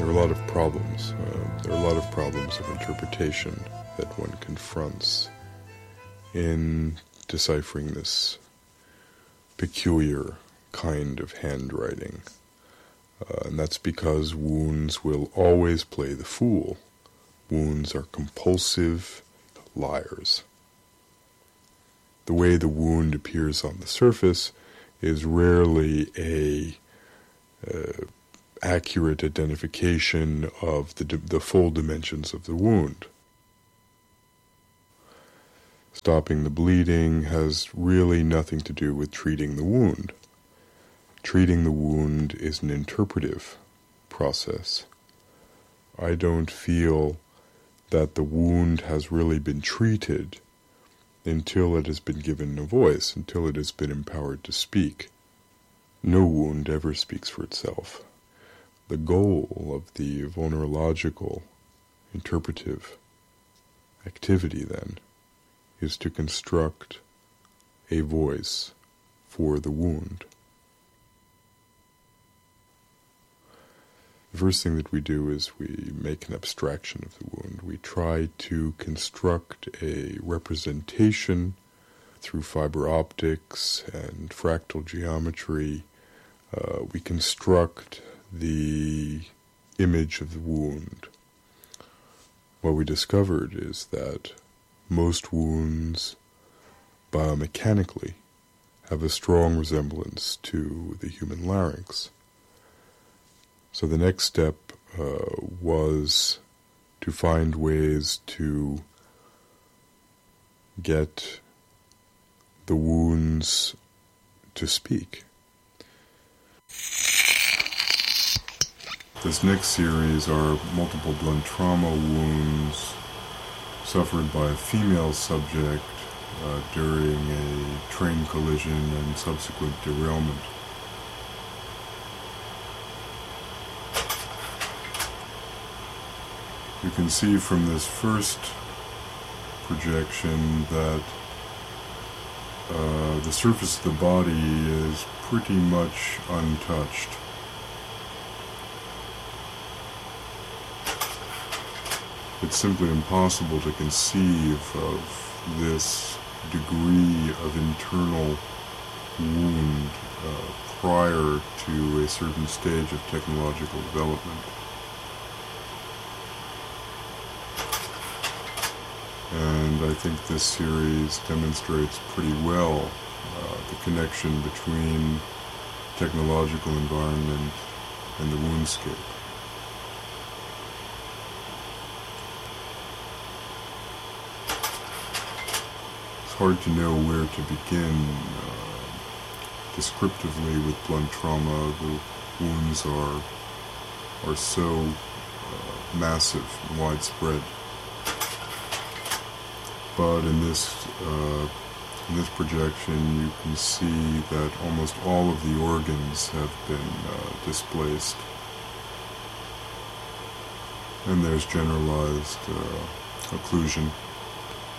there are a lot of problems. There are a lot of problems of interpretation that one confronts in deciphering this peculiar kind of handwriting. And that's because wounds will always play the fool. Wounds are compulsive liars. The way the wound appears on the surface is rarely a accurate identification of the full dimensions of the wound. Stopping the bleeding has really nothing to do with treating the wound. Treating the wound is an interpretive process. I don't feel that the wound has really been treated until it has been given a voice, until it has been empowered to speak. No wound ever speaks for itself. The goal of the vulnerological interpretive activity, then, is to construct a voice for the wound. The first thing that we do is we make an abstraction of the wound. We try to construct a representation through fiber optics and fractal geometry. We construct the image of the wound. What we discovered is that most wounds biomechanically have a strong resemblance to the human larynx. So the next step was to find ways to get the wounds to speak. This next series are multiple blunt trauma wounds suffered by a female subject during a train collision and subsequent derailment. You can see from this first projection that the surface of the body is pretty much untouched. It's simply impossible to conceive of this degree of internal wound prior to a certain stage of technological development. And I think this series demonstrates pretty well the connection between technological environment and the woundscape. It's hard to know where to begin descriptively with blunt trauma. The wounds are so massive and widespread. But in this projection, you can see that almost all of the organs have been displaced, and there's generalized occlusion.